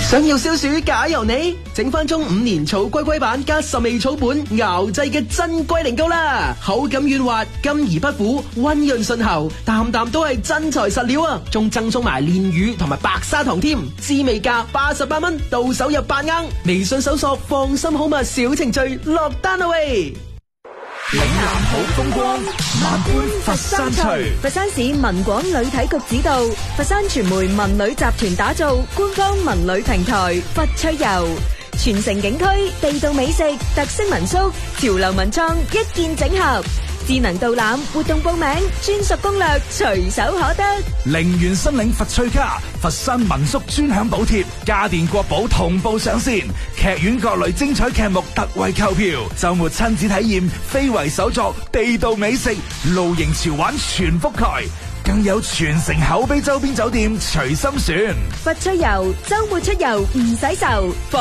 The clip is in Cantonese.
想要消暑解油膩，整翻中5年草龜龜版加10味草本熬製嘅真龜苓膏啦，口感軟滑，甘而不苦，溫潤順喉，啖啖都係真材實料啊！仲贈送埋煉乳同埋白砂糖添，滋味價88蚊，到手入8盎。微信搜索放心好物小程序落單啦喂！ 嶺南好風光，萬般佛山趣。 佛山市文廣旅體局指導，佛山傳媒文旅集團打造官方文旅平台佛趣遊，全城景區、地道美食、特色民宿、潮流文創一鍵整合，智能導覽、活動報名、專屬攻略隨手可得。 陵園新領佛趣卡，佛山民宿專享補貼，家電國寶同步上線，劇院各類精彩劇目特惠購票，周末親子體驗非遺手作、地道美食、露營潮玩全覆蓋，更有全城口碑周邊酒店隨心選。 佛趣遊，周末出遊唔使愁。